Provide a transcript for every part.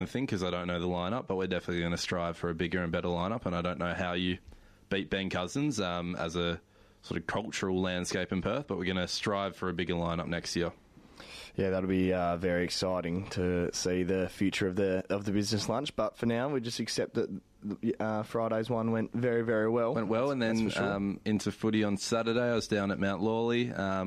thing because I don't know the lineup, but we're definitely going to strive for a bigger and better lineup, and I don't know how you beat Ben Cousins as a sort of cultural landscape in Perth, but we're going to strive for a bigger lineup next year. Yeah, that'll be very exciting to see the future of the business lunch. But for now, we just accept that Friday's one went very, very well. Went well, and then sure. Into footy on Saturday. I was down at Mount Lawley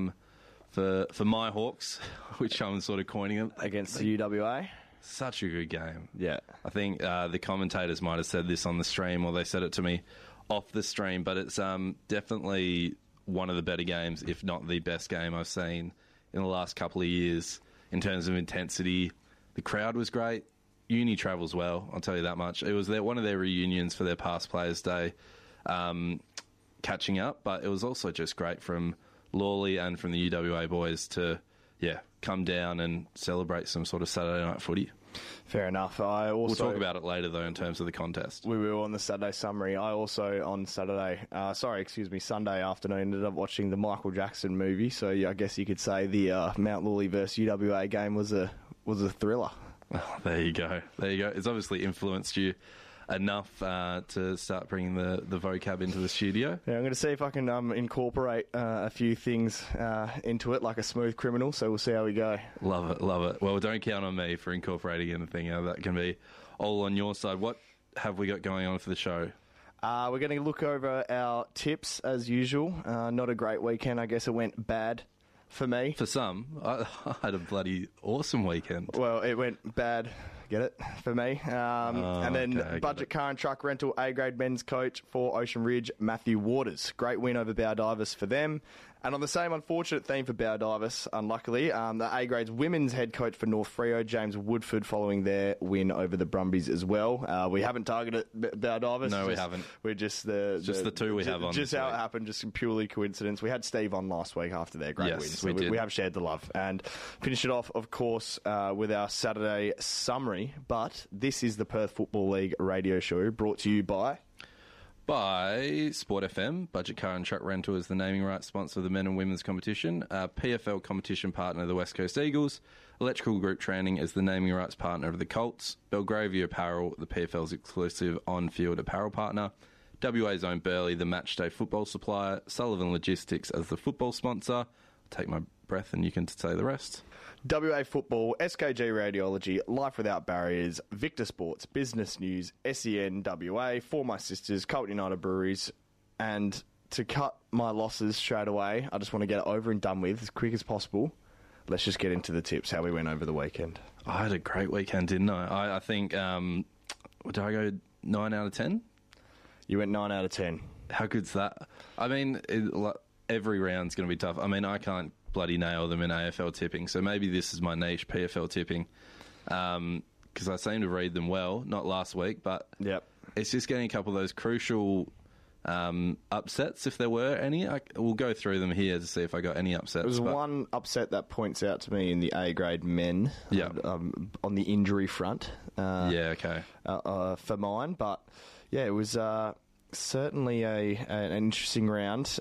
for my Hawks, which I'm sort of coining them. Against the UWA. Such a good game. Yeah. I think the commentators might have said this on the stream, or they said it to me off the stream, but it's definitely one of the better games, if not the best game I've seen in the last couple of years in terms of intensity. The crowd was great. Uni travels well, I'll tell you that much. It was one of their reunions for their past Players' Day catching up, but it was also just great from Lawley and from the UWA boys to come down and celebrate some sort of Saturday night footy. Fair enough. We'll talk about it later, though, in terms of the contest. We were on the Saturday summary. I also, on Sunday afternoon, ended up watching the Michael Jackson movie. So I guess you could say the Mount Lawley versus UWA game was a thriller. Oh, there you go. It's obviously influenced you enough to start bringing the vocab into the studio. Yeah, I'm going to see if I can incorporate a few things into it, like a smooth criminal, so we'll see how we go. Love it. Well, don't count on me for incorporating anything. That can be all on your side. What have we got going on for the show? We're going to look over our tips, as usual. Not a great weekend. I guess it went bad for me. For some. I had a bloody awesome weekend. Well, it went bad, get it, for me. And then budget car and truck rental A-grade men's coach for Ocean Ridge, Matthew Waters. Great win over Bowdivers for them. And on the same unfortunate theme for Bowdivers, unluckily, the A-grade's women's head coach for North Freo, James Woodford, following their win over the Brumbies as well. We haven't targeted Bowdivers. No, we haven't. We're just the two we have on. Just how it happened, just purely coincidence. We had Steve on last week after their great win. So we have shared the love. And finish it off, of course, with our Saturday summary. But this is the Perth Football League radio show brought to you by Sport FM. Budget car and truck rental is the naming rights sponsor of the men and women's competition. PFL competition partner of the West Coast Eagles. Electrical Group Training is the naming rights partner of the Colts. Belgravia Apparel, the PFL's exclusive on-field apparel partner. WA's own Burley, the matchday football supplier. Sullivan Logistics as the football sponsor. I'll take my breath and you can say the rest. WA Football, SKG Radiology, Life Without Barriers, Victor Sports, Business News, SEN WA, For My Sisters, Colton United Breweries. And to cut my losses straight away, I just want to get it over and done with as quick as possible. Let's just get into the tips, how we went over the weekend. I had a great weekend, didn't I? I think, did I go 9 out of 10? You went 9 out of 10. How good's that? I mean, every round's going to be tough. I mean, I can't bloody nail them in AFL tipping, so maybe this is my niche, PFL tipping, because I seem to read them well, not last week, but it's just getting a couple of those crucial upsets, if there were any. We'll go through them here to see if I got any upsets. There's one upset that points out to me in the A-grade men on the injury front. For mine, but it was certainly an interesting round.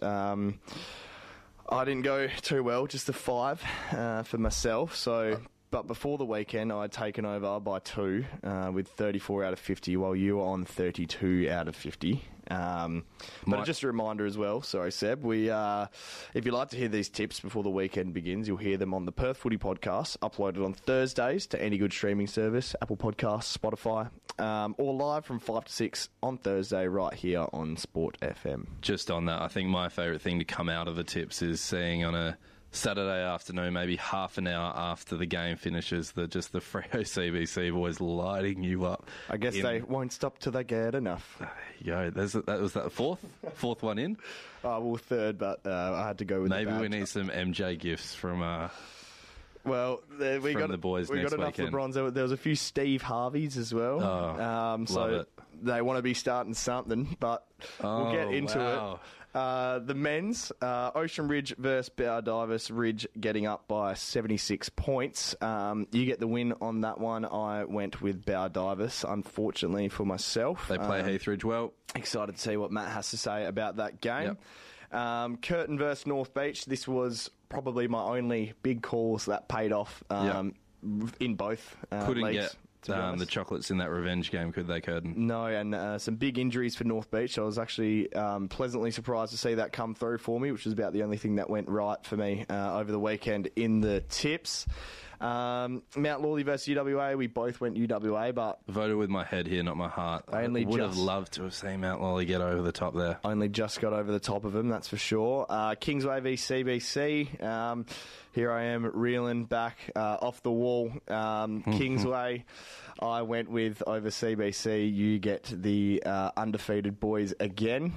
I didn't go too well, just a 5 for myself. But before the weekend, I'd taken over by 2 with 34 out of 50, while you were on 32 out of 50. But just a reminder as well, sorry Seb, if you'd like to hear these tips before the weekend begins, you'll hear them on the Perth Footy Podcast, uploaded on Thursdays to any good streaming service, Apple Podcasts, Spotify, or live from 5 to 6 on Thursday right here on Sport FM. Just on that, I think my favourite thing to come out of the tips is seeing on a Saturday afternoon, maybe half an hour after the game finishes, the Freo CBC boys lighting you up. I guess they won't stop till they get enough. There you go. That was that fourth one in? Third, but I had to go with maybe we need some MJ gifts from Well, we got the boys. We next got enough weekend. LeBrons. There was a few Steve Harveys as well. Love it. They want to be starting something, but we'll get into it. The men's Ocean Ridge versus Bowdivers. Ridge getting up by 76 points. You get the win on that one. I went with Bowdivers, unfortunately for myself. They play Heathridge well. Excited to see what Matt has to say about that game. Yep. Curtin versus North Beach. This was probably my only big calls that paid off in both leagues. the chocolates in that revenge game, could they, Curtin? No, and some big injuries for North Beach. I was actually pleasantly surprised to see that come through for me, which was about the only thing that went right for me over the weekend in the tips. Mount Lawley versus UWA, we both went UWA, but... Voted with my head here, not my heart. I would have loved to have seen Mount Lawley get over the top there. Only just got over the top of them, that's for sure. Kingsway v CBC. Here I am reeling back off the wall. Kingsway, I went with over CBC. You get the undefeated boys again.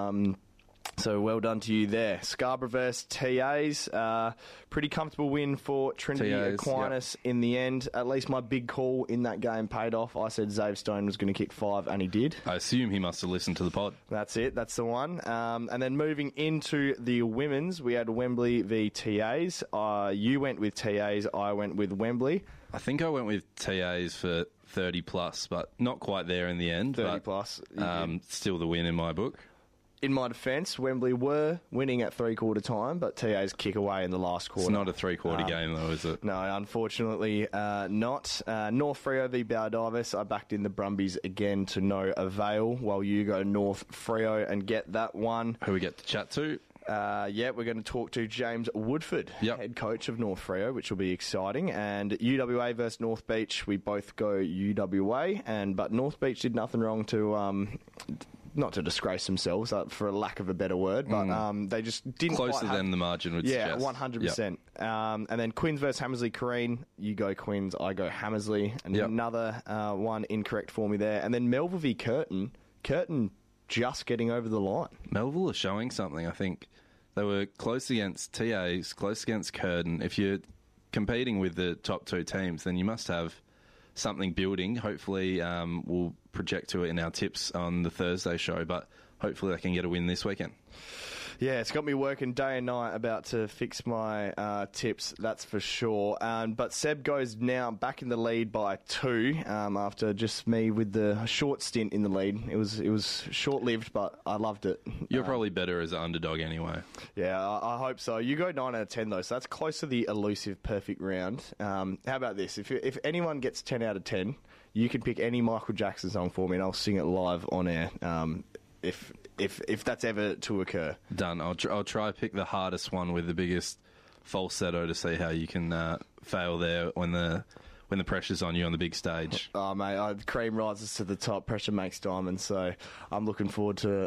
So well done to you there. Scarborough versus TAs. Pretty comfortable win for Trinity TAs, Aquinas in the end. At least my big call in that game paid off. I said Zave Stone was going to kick 5, and he did. I assume he must have listened to the pod. That's it. That's the one. And then moving into the women's, we had Wembley v TAs. You went with TAs. I went with Wembley. I think I went with TAs for 30 plus, but not quite there in the end. 30 plus. Still the win in my book. In my defence, Wembley were winning at three-quarter time, but TA's kick away in the last quarter. It's not a three-quarter game, though, is it? No, unfortunately not. North Freo v Baldivis. I backed in the Brumbies again to no avail, while you go North Freo and get that one. Who we get to chat to? We're going to talk to James Woodford, head coach of North Freo, which will be exciting. And UWA versus North Beach, we both go UWA, but North Beach did nothing wrong to... not to disgrace themselves, for a lack of a better word, but they just didn't closer than the margin would suggest. Yeah, 100%. And then Quins versus Hammersley Careen. You go Quins, I go Hammersley. And another one incorrect for me there. And then Melville v Curtin. Curtin just getting over the line. Melville are showing something, I think. They were close against TAs, close against Curtin. If you're competing with the top two teams, then you must have something building. Hopefully we'll project to it in our tips on the Thursday show, but hopefully they can get a win this weekend. Yeah, it's got me working day and night about to fix my tips, that's for sure. But Seb goes now back in the lead by 2 after just me with the short stint in the lead. It was short-lived, but I loved it. You're probably better as an underdog anyway. Yeah, I hope so. You go 9 out of 10, though, so that's close to the elusive perfect round. How about this? If anyone gets 10 out of 10, you can pick any Michael Jackson song for me, and I'll sing it live on air. If that's ever to occur. Done. I'll try to pick the hardest one with the biggest falsetto to see how you can fail there when the pressure's on you on the big stage. Oh mate, cream rises to the top, pressure makes diamonds. So I'm looking forward to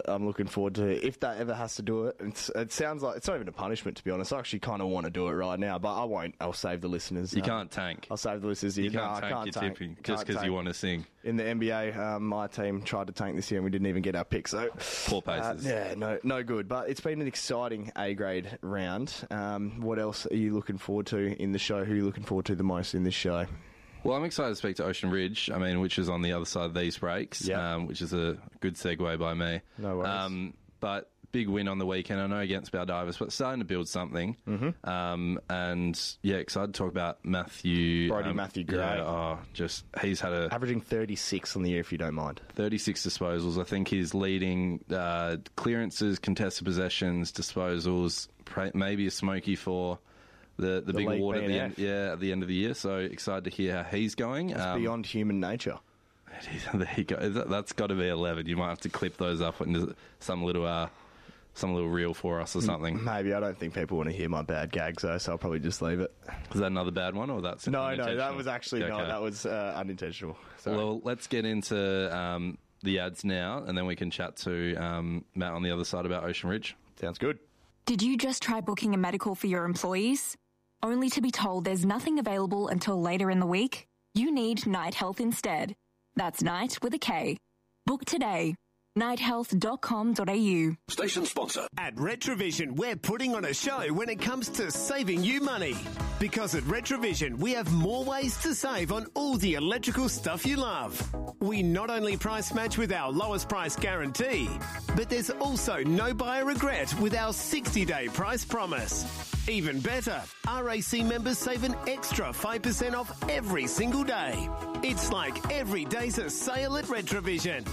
if that ever has to do it. It sounds like it's not even a punishment, to be honest. I actually kind of want to do it right now, but I won't. I'll save the listeners. You can't tank. I'll save the listeners. You can't tank your tipping just because you want to sing. In the NBA, my team tried to tank this year and we didn't even get our pick. So poor paces. No good. But it's been an exciting A-grade round. What else are you looking forward to in the show? Who are you looking forward to the most in this show? Well, I'm excited to speak to Ocean Ridge, which is on the other side of these breaks, which is a good segue by me. No worries. But big win on the weekend, I know, against Baldivis, but starting to build something. Mm-hmm. Excited to talk about Matthew. Matthew Gray. He's had averaging 36 on the year, if you don't mind. 36 disposals. I think he's leading clearances, contested possessions, disposals, maybe a smoky for... The big award at the end, at the end of the year. So excited to hear how he's going. It's beyond human nature. There you go. That's got to be 11. You might have to clip those up into some little reel for us or something. Maybe. I don't think people want to hear my bad gags though, so I'll probably just leave it. Is that another bad one, or that's no? That was actually that was unintentional. Sorry. Well, let's get into the ads now, and then we can chat to Matt on the other side about Ocean Ridge. Sounds good. Did you just try booking a medical for your employees? Only to be told there's nothing available until later in the week? You need Night Health instead. That's Night with a K. Book today. nighthealth.com.au. Station sponsor. At Retrovision, we're putting on a show when it comes to saving you money. Because at Retrovision, we have more ways to save on all the electrical stuff you love. We not only price match with our lowest price guarantee, but there's also no buyer regret with our 60-day price promise. Even better, RAC members save an extra 5% off every single day. It's like every day's a sale at Retrovision.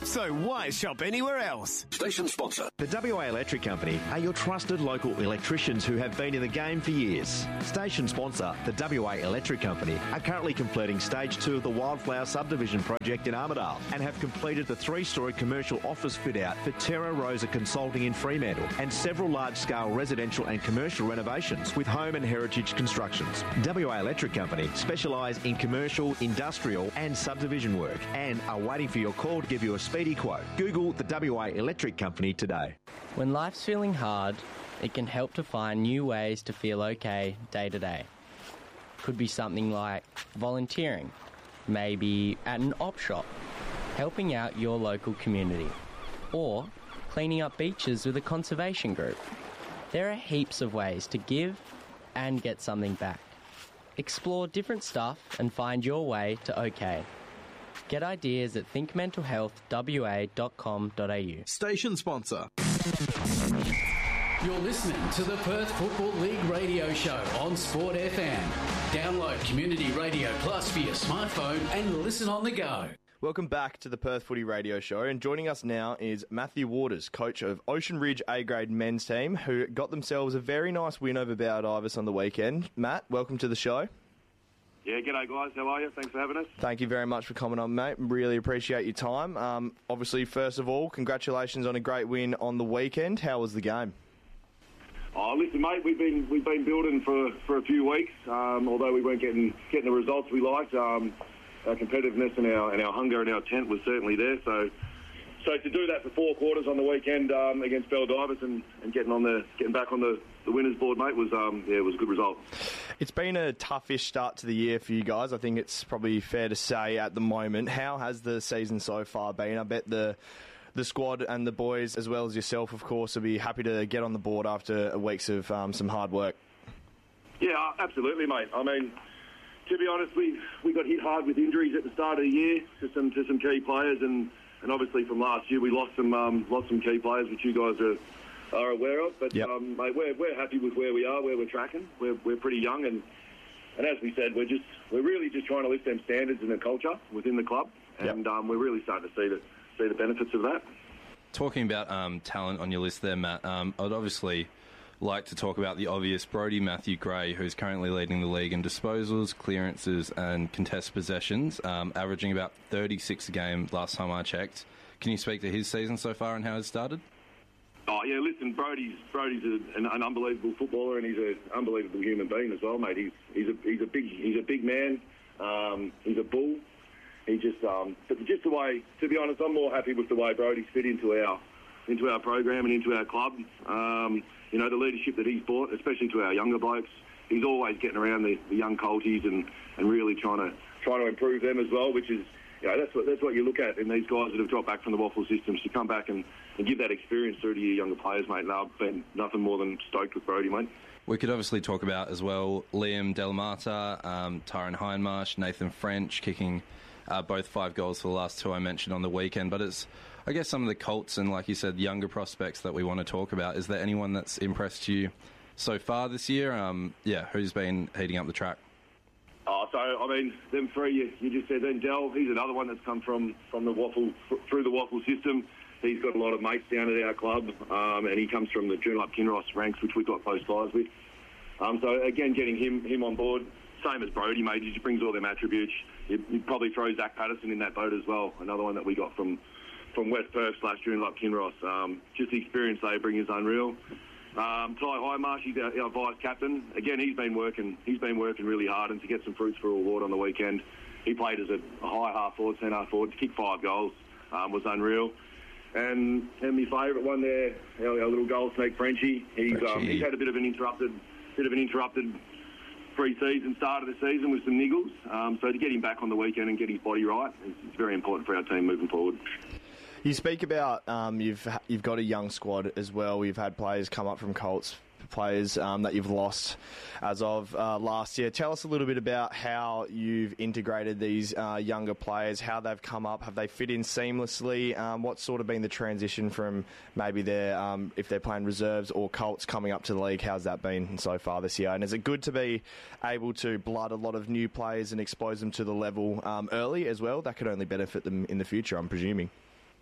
So why shop anywhere else? Station sponsor. The WA Electric Company are your trusted local electricians who have been in the game for years. Station sponsor, the WA Electric Company, are currently completing Stage 2 of the Wildflower Subdivision project in Armidale and have completed the 3-storey commercial office fit-out for Terra Rosa Consulting in Fremantle and several large-scale residential and commercial renovations with Home and Heritage Constructions. WA Electric Company specialise in commercial, industrial and subdivision work and are waiting for your call to give you a speedy quote. Google the WA Electric Company today. When life's feeling hard, it can help to find new ways to feel okay day to day. Could be something like volunteering, maybe at an op shop, helping out your local community, or cleaning up beaches with a conservation group. There are heaps of ways to give and get something back. Explore different stuff and find your way to OK. Get ideas at thinkmentalhealthwa.com.au. Station sponsor. You're listening to the Perth Football League radio show on Sport FM. Download Community Radio Plus for your smartphone and listen on the go. Welcome back to the Perth Footy Radio Show, and joining us now is Matthew Waters, coach of Ocean Ridge A-grade men's team, who got themselves a very nice win over Baldivis on the weekend. Matt, welcome to the show. Yeah, g'day guys, how are you? Thanks for having us. Thank you very much for coming on, mate. Really appreciate your time. Obviously, first of all, congratulations on a great win on the weekend. How was the game? Oh, listen, mate, we've been building for a few weeks. Although we weren't getting the results we liked, our competitiveness and our hunger and our intent was certainly there. So to do that for 4 quarters on the weekend against Baldivis and getting back on the winners board, mate, was it was a good result. It's been a toughish start to the year for you guys. I think it's probably fair to say at the moment. How has the season so far been? I bet the squad and the boys, as well as yourself, of course, will be happy to get on the board after weeks of some hard work. Yeah, absolutely, mate. I mean, to be honest, we got hit hard with injuries at the start of the year to some key players, and obviously from last year we lost some key players, which you guys are aware of. But mate, we're happy with where we are, where we're tracking. We're pretty young, and as we said, we're really just trying to lift them standards and the culture within the club, and we're really starting to see the benefits of that. Talking about talent on your list there, Matt, I'd obviously like to talk about the obvious Brodie Matthew Gray, who's currently leading the league in disposals, clearances and contested possessions, averaging about 36 a game last time I checked. Can you speak to his season so far and how it started? Oh yeah, listen, Brodie's an unbelievable footballer, and he's an unbelievable human being as well, mate. He's a big man. He's a bull. He just the way, to be honest, I'm more happy with the way Brodie's fit into our program and into our club. The leadership that he's brought, especially to our younger blokes. He's always getting around the young colties and really trying to improve them as well, which is, that's what you look at in these guys that have dropped back from the Waffle systems, to come back and give that experience through to your younger players, mate. And I've been nothing more than stoked with Brodie, mate. We could obviously talk about as well Liam Delamata, Tyron Hindmarsh, Nathan French kicking both 5 goals for the last 2 I mentioned on the weekend. But it's, I guess, some of the Colts and, like you said, younger prospects that we want to talk about. Is there anyone that's impressed you so far this year? Who's been heating up the track? Them 3 you just said. Then Del, he's another one that's come from the Waffle, through the Waffle system. He's got a lot of mates down at our club, and he comes from the Joondalup Kinross ranks, which we've got close ties with. So again, getting him on board, same as Brodie, mate. He just brings all them attributes. You'd probably throw Zach Patterson in that boat as well. Another one that we got from West Perth / Joondalup Kinross. Just the experience they bring is unreal. Ty Hindmarsh, he's our vice captain. Again, he's been working really hard, and to get some fruits for reward on the weekend. He played as a high half forward, centre half forward, to kick 5 goals was unreal. And my favourite one there, our little goal snake Frenchie. He's had a bit of an interrupted pre-season, start of the season with some niggles. So to get him back on the weekend and get his body right is very important for our team moving forward. You speak about you've got a young squad as well. You've had players come up from Colts, players that you've lost as of last year. Tell us a little bit about how you've integrated these younger players, how they've come up, have they fit in seamlessly? What's sort of been the transition from maybe their, if they're playing reserves or Colts coming up to the league, how's that been so far this year? And is it good to be able to blood a lot of new players and expose them to the level early as well? That could only benefit them in the future, I'm presuming.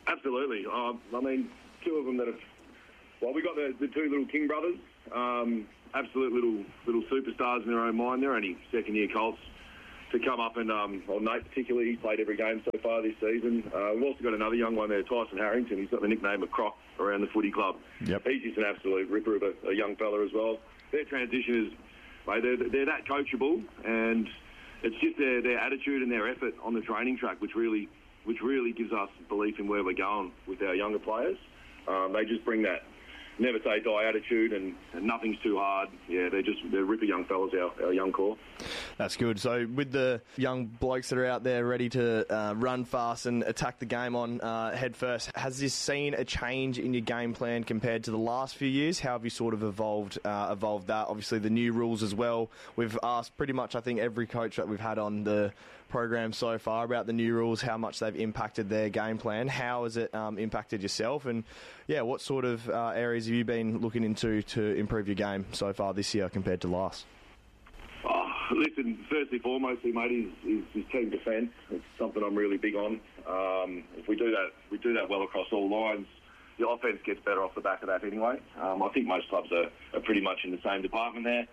Absolutely. I mean, two of them that have... Well, we got the two little King brothers, absolute little superstars in their own mind. They're only second-year Colts to come up and, well, Nate particularly, he's played every game so far this season. We've also got another young one there, Tyson Harrington. He's got the nickname of Croc around the footy club. Yep. He's just an absolute ripper of a young fella as well. Their transition is, mate, they're that coachable, and it's just their attitude and their effort on the training track, which really gives us belief in where we're going with our younger players. They just bring that never say die attitude, and nothing's too hard. Yeah, they're ripper young fellas, our young core. That's good. So with the young blokes that are out there ready to run fast and attack the game on head first, has this seen a change in your game plan compared to the last few years? How have you sort of evolved that? Obviously the new rules as well. We've asked pretty much, I think, every coach that we've had on the program so far about the new rules, how much they've impacted their game plan. How has it impacted yourself? And yeah, what sort of areas have you been looking into to improve your game so far this year compared to last? Oh, listen, firstly, foremostly, mate, is team defence. It's something I'm really big on. If we do that well across all lines, the offence gets better off the back of that anyway. I think most clubs are pretty much in the same department there.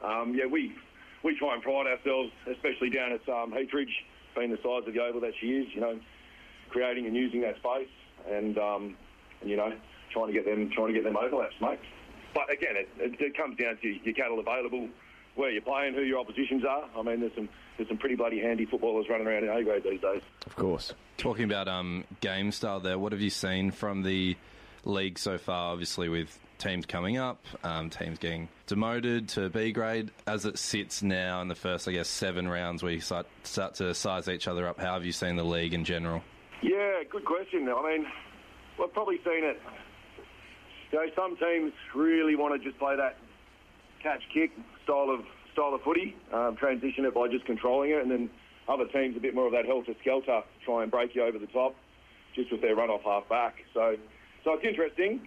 We try and pride ourselves, especially down at Heathridge, being the size of the oval that she is, creating and using that space, and trying to get them overlaps, mate. But again, it comes down to your cattle available, where you're playing, who your oppositions are. I mean, there's some pretty bloody handy footballers running around in A-grade these days. Of course. Talking about game style there, what have you seen from the league so far, obviously with teams coming up, teams getting demoted to B grade? As it sits now in the first, 7 rounds where you start to size each other up, how have you seen the league in general? Yeah, good question. I mean, we've probably seen it. Some teams really want to just play that catch-kick style of footy, transition it by just controlling it, and then other teams a bit more of that helter-skelter, try and break you over the top just with their run-off half-back. So it's interesting.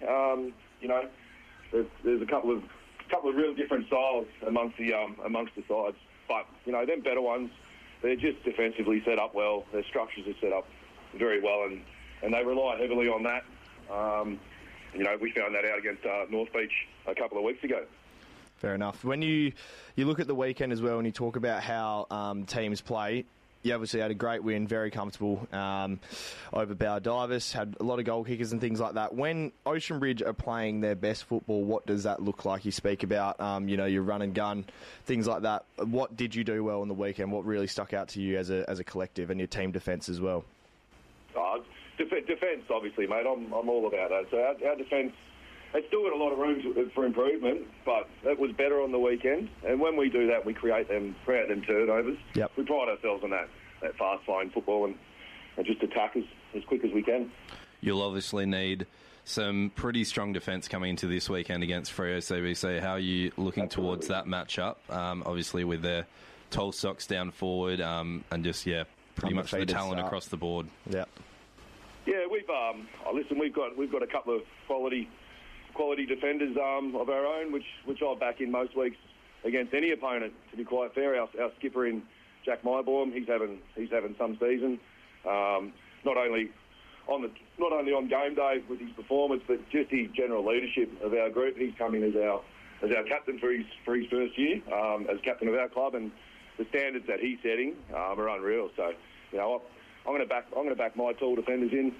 There's a couple of real different styles amongst the sides, but them better ones, they're just defensively set up well. Their structures are set up very well, and they rely heavily on that. We found that out against North Beach a couple of weeks ago. Fair enough. When you look at the weekend as well, and you talk about how teams play, you obviously had a great win, very comfortable over Baldivis, had a lot of goal kickers and things like that. When Ocean Bridge are playing their best football, what does that look like? You speak about, your run and gun, things like that. What did you do well on the weekend? What really stuck out to you as a collective, and your team defence as well? Defence, obviously, mate. I'm all about that. So our defence, it's still got a lot of room for improvement, but it was better on the weekend. And when we do that, we create them turnovers. Yep. We pride ourselves on that fast-flying football and just attack as quick as we can. You'll obviously need some pretty strong defence coming into this weekend against Freo CBC. How are you looking towards that matchup? Obviously, with their tall socks down forward and just pretty much the talent across the board. Yeah. Yeah, we've got a couple of quality defenders of our own, which I'll back in most weeks against any opponent. To be quite fair, our skipper in Jack Mybaum, he's having some season. Not only on game day with his performance, but just his general leadership of our group. He's coming as our captain for his first year as captain of our club, and the standards that he's setting are unreal. So, I'm going to back my tall defenders in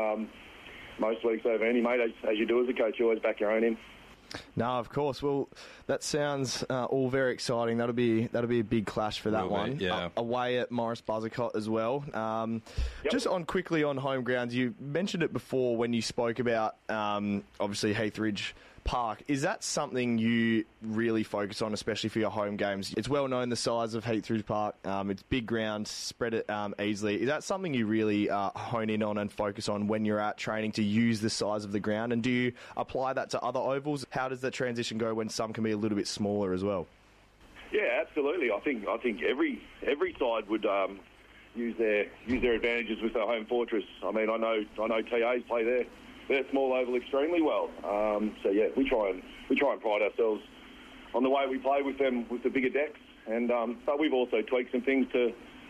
most weeks over any, mate. As you do as a coach, you always back your own in. No, of course. Well, that sounds all very exciting. That'll be a big clash for that one. Yeah. Away at Morris Buzzacott as well. Yep. Just quickly on home grounds, you mentioned it before when you spoke about obviously Heathridge Park. Is that something you really focus on, especially for your home games? It's well known the size of Heathridge Park. It's big ground, spread it easily. Is that something you really hone in on and focus on when you're at training, to use the size of the ground? And do you apply that to other ovals? How does that transition go when some can be a little bit smaller as well? Yeah, absolutely. I think every side would use their advantages with their home fortress. I mean, I know TAs play their small oval extremely well. We try and pride ourselves on the way we play with them with the bigger decks. And but we've also tweaked some things to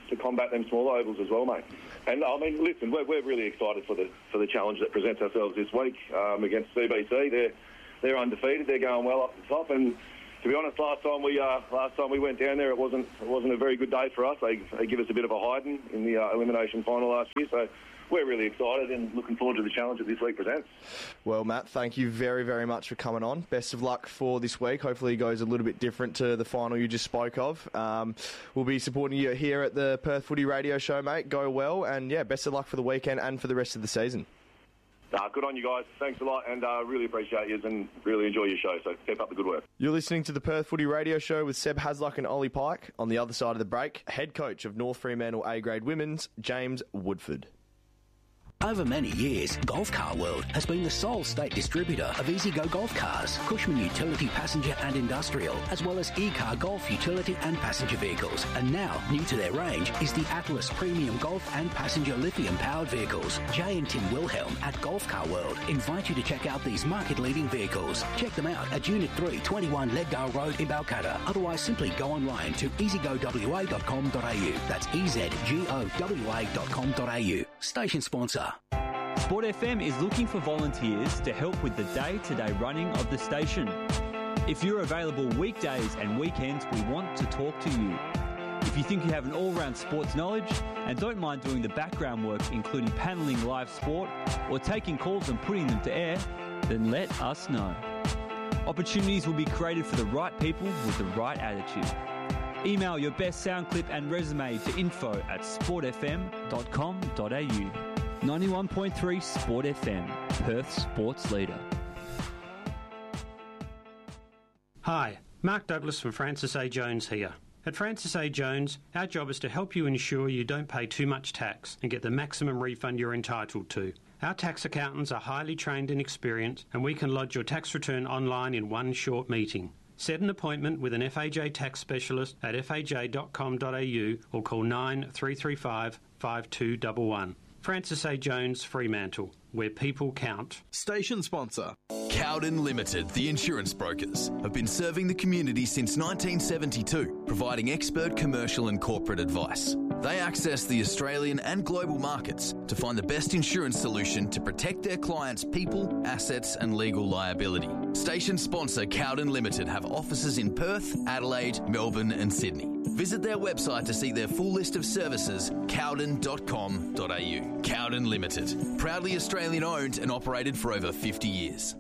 to combat them small ovals as well, mate. And I mean, listen, we're really excited for the challenge that presents ourselves this week against CBC. They're undefeated. They're going well up the top. And to be honest, last time we went down there, it wasn't a very good day for us. They give us a bit of a hiding in the elimination final last year. So we're really excited and looking forward to the challenge that this week presents. Well, Matt, thank you very, very much for coming on. Best of luck for this week. Hopefully it goes a little bit different to the final you just spoke of. We'll be supporting you here at the Perth Footy Radio Show, mate. Go well, and yeah, best of luck for the weekend and for the rest of the season. Good on you guys. Thanks a lot, and really appreciate you and really enjoy your show, so keep up the good work. You're listening to the Perth Footy Radio Show with Seb Hasluck and Ollie Pike. On the other side of the break, head coach of North Fremantle A-grade Women's, James Woodford. Over many years, Golf Car World has been the sole state distributor of E-Z-Go golf cars, Cushman Utility Passenger and Industrial, as well as E-Car Golf Utility and Passenger Vehicles. And now, new to their range is the Atlas Premium Golf and Passenger Lithium-powered vehicles. Jay and Tim Wilhelm at Golf Car World invite you to check out these market-leading vehicles. Check them out at Unit 3, 21 Leadale Road in Balcatta. Otherwise, simply go online to easygowa.com.au. That's easygowa.com.au. Station sponsor. Sport FM is looking for volunteers to help with the day-to-day running of the station. If you're available weekdays and weekends, we want to talk to you. If you think you have an all-round sports knowledge and don't mind doing the background work, including panelling live sport or taking calls and putting them to air, then let us know. Opportunities will be created for the right people with the right attitude. Email your best sound clip and resume to info@sportfm.com.au. 91.3 Sport FM, Perth's sports leader. Hi, Mark Douglas from Francis A. Jones here. At Francis A. Jones, our job is to help you ensure you don't pay too much tax and get the maximum refund you're entitled to. Our tax accountants are highly trained and experienced, and we can lodge your tax return online in one short meeting. Set an appointment with an FAJ tax specialist at faj.com.au or call 9335 5211. Francis A. Jones, Fremantle, where people count. Station sponsor. Cowden Limited, the insurance brokers, have been serving the community since 1972, providing expert commercial and corporate advice. They access the Australian and global markets to find the best insurance solution to protect their clients' people, assets and legal liability. Station sponsor Cowden Limited have offices in Perth, Adelaide, Melbourne and Sydney. Visit their website to see their full list of services, cowden.com.au. Cowden Limited, proudly Australian owned and operated for over 50 years.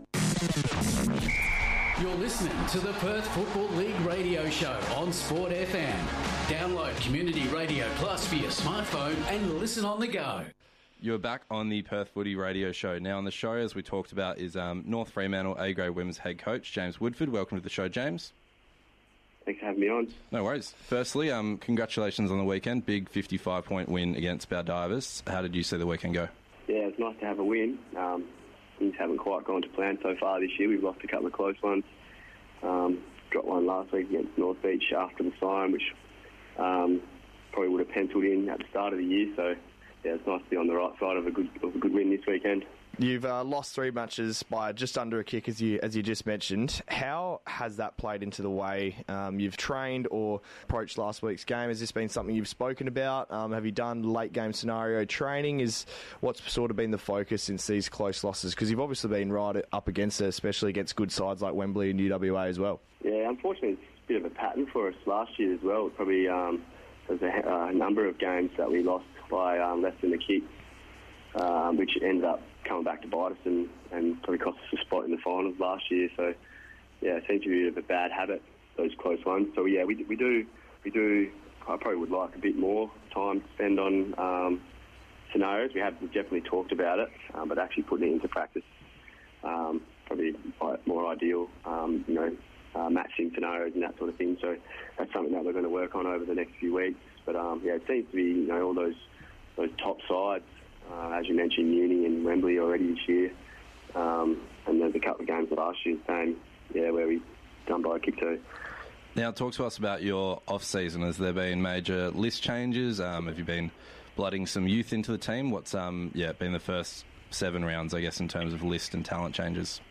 You're listening to the Perth Football League radio show on Sport FM. Download Community Radio Plus for your smartphone and listen on the go. You're back on the Perth Footy Radio Show. Now on the show, as we talked about, is North Fremantle A-grade Women's head coach, James Woodford. Welcome to the show, James. Thanks for having me on. No worries. Firstly, congratulations on the weekend. Big 55-point win against Baldivis. How did you see the weekend go? Yeah, it's nice to have a win. Things haven't quite gone to plan so far this year. We've lost a couple of close ones. Dropped one last week against North Beach after the sign, which probably would have penciled in at the start of the year. So, yeah, it's nice to be on the right side of a good win this weekend. You've lost 3 matches by just under a kick, as you just mentioned. How has that played into the way you've trained or approached last week's game? Has this been something you've spoken about? Have you done late game scenario training? What's sort of been the focus since these close losses? Because you've obviously been right up against it, especially against good sides like Wembley and UWA as well. Yeah, unfortunately, it's a bit of a pattern for us last year as well. Probably there's a number of games that we lost by less than a kick, which ended up coming back to bite us and probably cost us a spot in the finals last year. So, yeah, it seems to be a bit of a bad habit, those close ones. So, yeah, we do. I probably would like a bit more time to spend on scenarios. We've definitely talked about it, but actually putting it into practice probably more ideal, matching scenarios and that sort of thing. So that's something that we're going to work on over the next few weeks. But, yeah, it seems to be, all those top sides, as you mentioned, Uni and Wembley already this year. And there's a couple of games last year, same, where we done by a kick too. Now, talk to us about your off-season. Has there been major list changes? Have you been blooding some youth into the team? What's been the first 7 rounds, I guess, in terms of list and talent changes?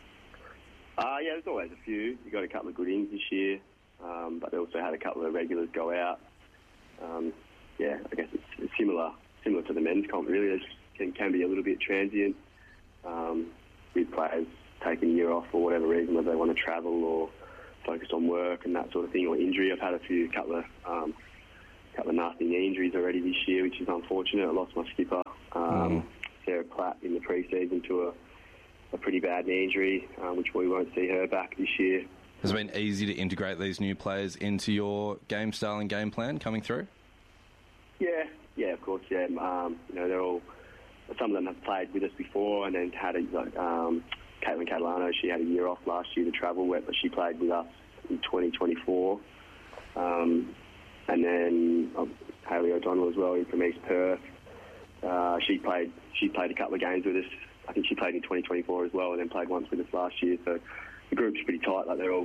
Yeah, there's always a few. You got a couple of good ins this year, but they also had a couple of regulars go out. I guess it's similar to the men's comp. Really, it can be a little bit transient with players taking a year off for whatever reason, whether they want to travel or focus on work and that sort of thing, or injury. I've had a couple of nasty knee injuries already this year, which is unfortunate. I lost my skipper, Sarah Platt, in the pre-season to a pretty bad knee injury, which we won't see her back this year. Has it been easy to integrate these new players into your game style and game plan coming through? Yeah, of course, yeah. They're all, some of them have played with us before and then had Caitlin Catalano, she had a year off last year to travel, but she played with us in 2024. And then Hayley O'Donnell as well, from East Perth. She played a couple of games with us. I think she played in 2024 as well, and then played once with us last year. So the group's pretty tight. Like, they're all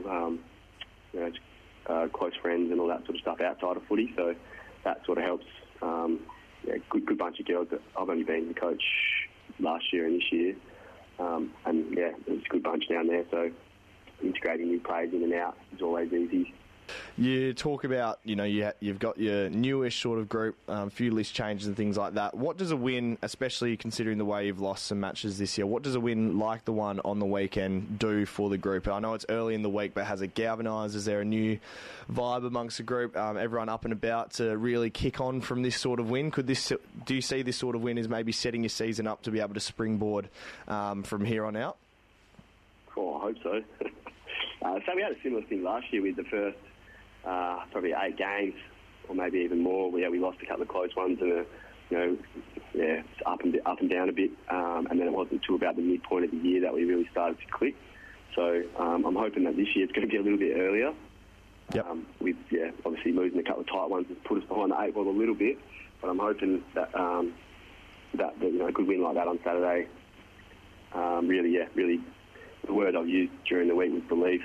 close friends and all that sort of stuff outside of footy. So that sort of helps. Good bunch of girls. I've only been the coach last year and this year, and it's a good bunch down there. So integrating new players in and out is always easy. You talk about, you've got your newish sort of group, a few list changes and things like that. What does a win, especially considering the way you've lost some matches this year, what does a win like the one on the weekend do for the group? I know it's early in the week, but has it galvanised? Is there a new vibe amongst the group? Everyone up and about to really kick on from this sort of win? Do you see this sort of win as maybe setting your season up to be able to springboard from here on out? Oh, I hope so. So we had a similar thing last year with the first probably 8 games, or maybe even more. We lost a couple of close ones, and it's up and down a bit. And then it wasn't until about the midpoint of the year that we really started to click. So I'm hoping that this year it's going to be a little bit earlier. Yep. With obviously losing a couple of tight ones has put us behind the 8 ball a little bit. But I'm hoping that a good win like that on Saturday. Really, the word I've used during the week was belief.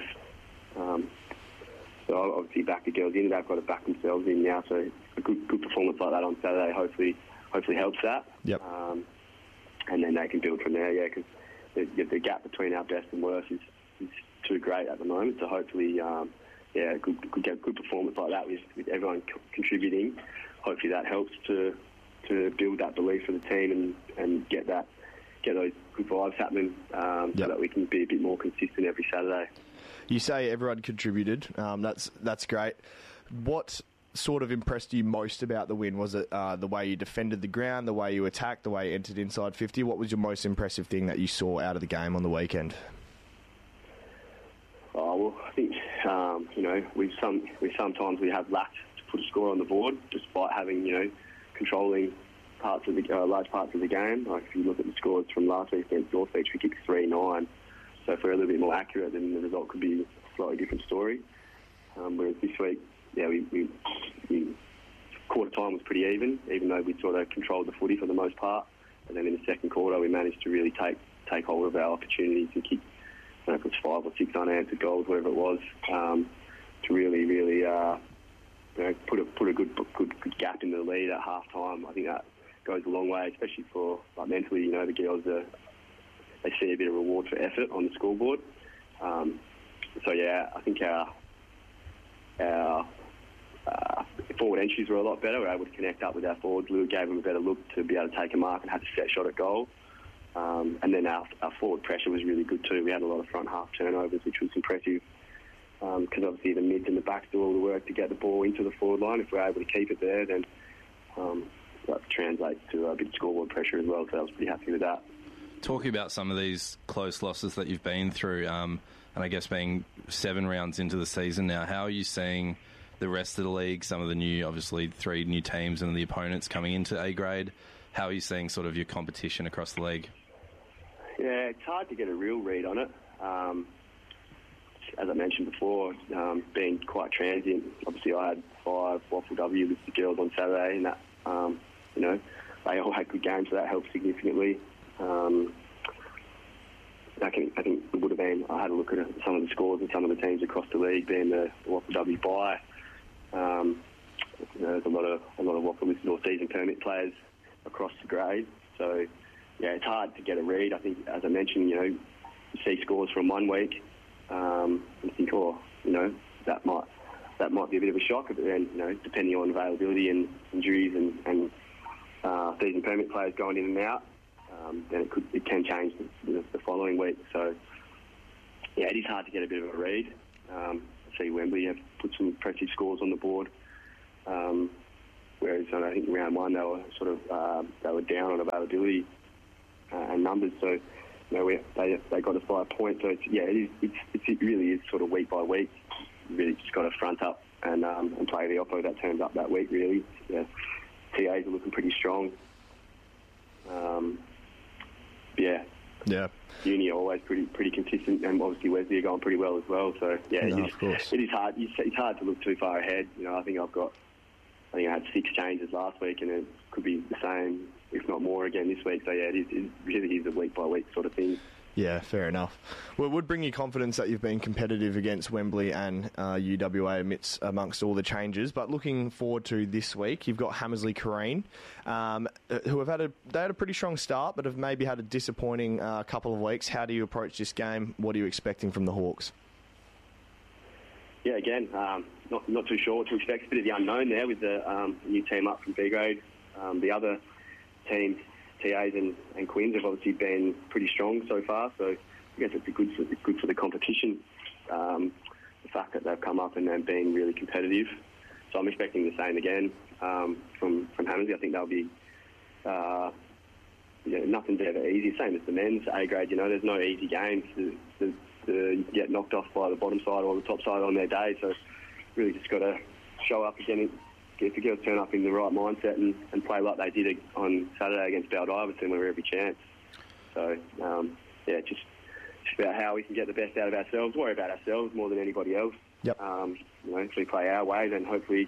So I'll obviously back the girls in. They've got to back themselves in now. So a good performance like that on Saturday hopefully helps that. Yep. And then they can build from there. Because the gap between our best and worst is too great at the moment. So hopefully, good performance like that with everyone contributing. Hopefully that helps to build that belief for the team and get those good vibes happening so that we can be a bit more consistent every Saturday. You say everyone contributed. That's great. What sort of impressed you most about the win? Was it the way you defended the ground, the way you attacked, the way you entered inside 50? What was your most impressive thing that you saw out of the game on the weekend? Oh, well, I think sometimes we have lacked to put a score on the board, despite having controlling large parts of the game. Like if you look at the scores from last week against North Beach, we kicked 3-9. So if we're a little bit more accurate, then the result could be a slightly different story. Whereas this week, we quarter time was pretty even though we sort of controlled the footy for the most part. And then in the second quarter, we managed to really take hold of our opportunities and kick, I don't know if it was 5 or 6 unanswered goals, whatever it was, to really put a good gap in the lead at half time. I think that goes a long way, especially for mentally. The girls they see a bit of reward for effort on the scoreboard. I think our forward entries were a lot better. We were able to connect up with our forwards. Lou gave them a better look to be able to take a mark and had a set shot at goal. And then our forward pressure was really good too. We had a lot of front half turnovers, which was impressive. Because obviously the mids and the backs do all the work to get the ball into the forward line. If we're able to keep it there, then that translates to a bit of scoreboard pressure as well. So I was pretty happy with that. Talking about some of these close losses that you've been through, and I guess being 7 rounds into the season now, how are you seeing the rest of the league, some of the new, obviously 3 new teams and the opponents coming into A grade? How are you seeing sort of your competition across the league? Yeah, it's hard to get a real read on it. As I mentioned before, being quite transient. Obviously I had 5 Waffle W with the girls on Saturday, and that, they all had good games, so that helped significantly. I think it would have been. I had a look at some of the scores and some of the teams across the league, being the Waffle W bye. There's a lot of Waffle listed or season permit players across the grade. So it's hard to get a read. I think, as I mentioned, you see scores from one week and think, that that might be a bit of a shock. But then, depending on availability and injuries and season permit players going in and out, then it can change the following week. So, yeah, it is hard to get a bit of a read. I see Wembley have put some impressive scores on the board, whereas I think round one they were they were down on availability and numbers. So, they got us by a point. So it really is sort of week by week. You really just got to front up and play the oppo that turns up that week. Really, TAs are looking pretty strong. Uni are always pretty consistent, and obviously Wesley are going pretty well as well. So it is hard. It's hard to look too far ahead. I think I had 6 changes last week, and it could be the same, if not more, again this week. So it really is a week by week sort of thing. Yeah, fair enough. Well, it would bring you confidence that you've been competitive against Wembley and UWA amongst all the changes. But looking forward to this week, you've got Hamersley Careen, who had a pretty strong start, but have maybe had a disappointing couple of weeks. How do you approach this game? What are you expecting from the Hawks? Yeah, again, not too sure what to expect. A bit of the unknown there with the new team up from B grade. The other teams, TAs and Quins, have obviously been pretty strong so far, so I guess it's good for the competition. The fact that they've come up and they've been really competitive. So I'm expecting the same again from Hamersley. I think they'll be nothing's ever easy. Same as the men's A grade. There's no easy games to get knocked off by the bottom side or the top side on their day. So really just got to show up again. If the girls turn up in the right mindset and play like they did on Saturday against Baldiverton, we were every chance. So, just about how we can get the best out of ourselves, worry about ourselves more than anybody else. Yep. If we play our way, then hopefully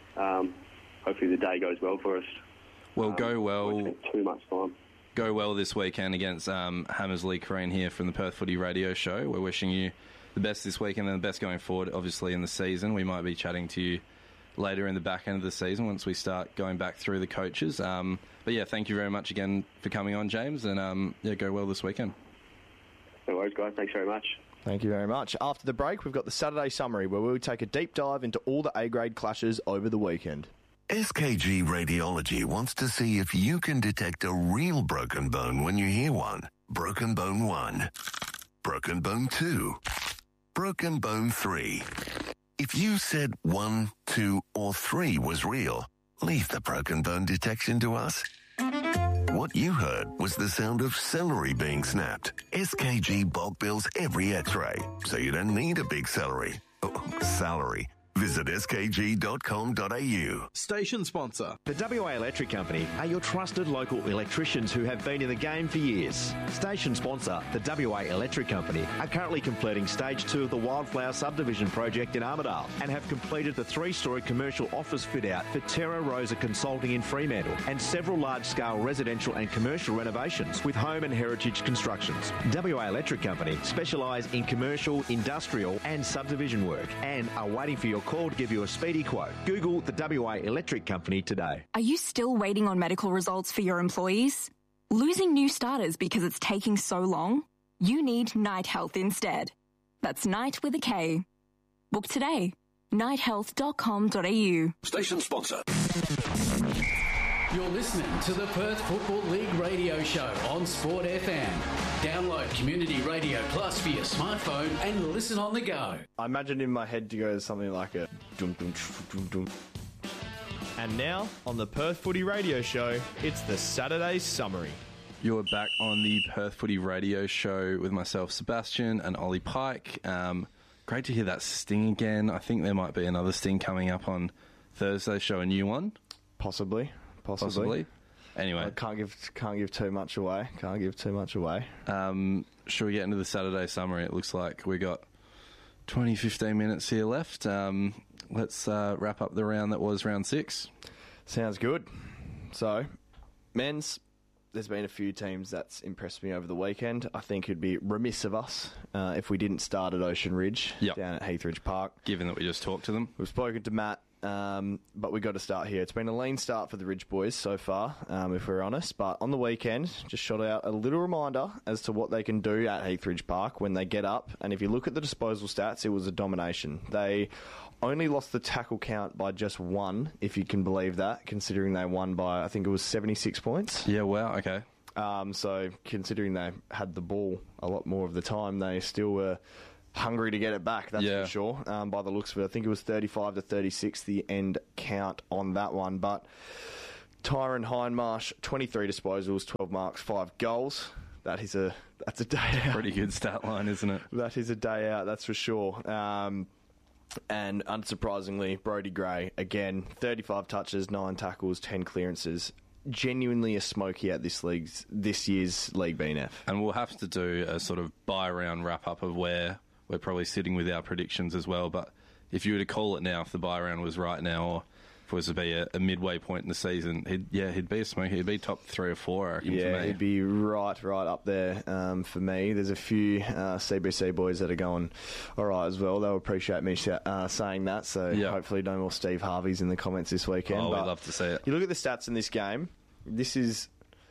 the day goes well for us. Well, go well. Won't take too much time. Go well this weekend against Hamersley Careen here from the Perth Footy Radio Show. We're wishing you the best this weekend and the best going forward, obviously, in the season. We might be chatting to you later in the back end of the season once we start going back through the coaches. But yeah, thank you very much again for coming on, James, and go well this weekend. No worries, guys. Thanks very much. Thank you very much. After the break, we've got the Saturday Summary, where we'll take a deep dive into all the A-grade clashes over the weekend. SKG Radiology wants to see if you can detect a real broken bone when you hear one. Broken bone 1. Broken bone 2. Broken bone 3. If you said 1, 2, or 3 was real, leave the broken bone detection to us. What you heard was the sound of celery being snapped. SKG bulk bills every x-ray, so you don't need a big salary. Visit skg.com.au. Station sponsor. The WA Electric Company are your trusted local electricians who have been in the game for years. Station sponsor, the WA Electric Company, are currently completing Stage 2 of the Wildflower Subdivision project in Armidale and have completed the 3-storey commercial office fit-out for Terra Rosa Consulting in Fremantle and several large-scale residential and commercial renovations with home and heritage constructions. WA Electric Company specialise in commercial, industrial and subdivision work and are waiting for your call to give you a speedy quote. Google the WA Electric Company today. Are you still waiting on medical results for your employees? Losing new starters because it's taking so long? You need Night Health instead. That's Night with a K. Book today. nighthealth.com.au. Station sponsor. You're listening to the Perth Football League radio show on Sport FM. Download Community Radio Plus for your smartphone and listen on the go. I imagine in my head to go something like a dum dum dum dum. And now, on the Perth Footy Radio Show, it's the Saturday Summary. You're back on the Perth Footy Radio Show with myself, Sebastian, and Ollie Pike. Great to hear that sting again. I think there might be another sting coming up on Thursday's show, a new one. Possibly. Anyway, I can't give too much away. Should we get into the Saturday Summary? It looks like we got 15 minutes here left. Let's wrap up the round that was round 6. Sounds good. So, men's, there's been a few teams that's impressed me over the weekend. I think it'd be remiss of us if we didn't start at Ocean Ridge down at Heathridge Park. Given that we just talked to them. We've spoken to Matt. But we've got to start here. It's been a lean start for the Ridge boys so far, if we're honest. But on the weekend, just shot out a little reminder as to what they can do at Heathridge Park when they get up. And if you look at the disposal stats, it was a domination. They only lost the tackle count by just one, if you can believe that, considering they won by, I think it was 76 points. Yeah, wow, okay. So considering they had the ball a lot more of the time, they still were hungry to get it back, that's for sure. By the looks of it, I think it was 35-36, the end count on that one. But Tyron Hindmarsh, 23 disposals, 12 marks, 5 goals. That's a day out. Pretty good stat line, isn't it? That is a day out, that's for sure. And unsurprisingly, Brodie Gray, again, 35 touches, 9 tackles, 10 clearances. Genuinely a smoky at this year's League BNF. And we'll have to do a sort of buy-round wrap-up of where we're probably sitting with our predictions as well. But if you were to call it now, if the buy-round was right now, or if it was to be a midway point in the season, he'd be a smoky. He'd be top 3 or 4, I reckon, for me. He'd be right up there for me. There's a few CBC boys that are going all right as well. They'll appreciate me saying that, so hopefully no more Steve Harveys in the comments this weekend. Oh, we'd love to see it. You look at the stats in this game. This is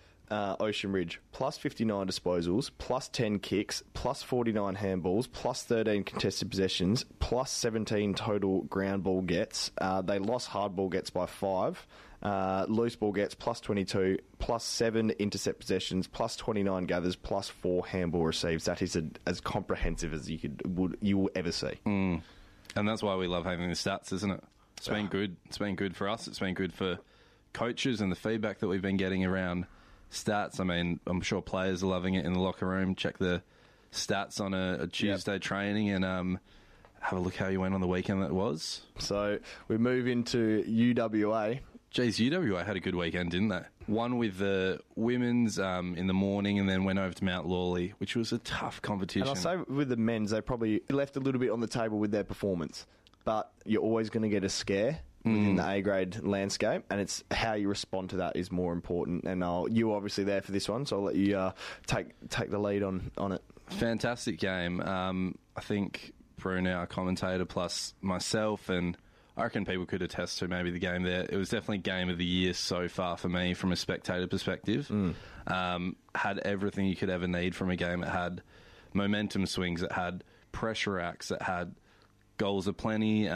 Ocean Ridge, plus 59 disposals, plus 10 kicks, plus 49 handballs, plus 13 contested possessions, plus 17 total ground ball gets. They lost hard ball gets by 5. Loose ball gets, plus 22, plus 7 intercept possessions, plus 29 gathers, plus 4 handball receives. That is as comprehensive as you will ever see. And that's why we love having the stats, isn't it? It's been good. It's been good for us. It's been good for coaches and the feedback that we've been getting around stats. I mean, I'm sure players are loving it in the locker room. Check the stats on a Tuesday training and have a look how you went on the weekend that was. So we move into UWA. Geez, UWA had a good weekend, didn't they? Won with the women's in the morning and then went over to Mount Lawley, which was a tough competition. And I'll say with the men's, they probably left a little bit on the table with their performance. But you're always going to get a scare within the A-grade landscape, and it's how you respond to that is more important. And you were obviously there for this one, so I'll let you take the lead on it. Fantastic game. I think Bruno, our commentator, plus myself, and I reckon people could attest to maybe the game there. It was definitely game of the year so far for me from a spectator perspective. Had everything you could ever need from a game. It had momentum swings, it had pressure acts, it had goals aplenty,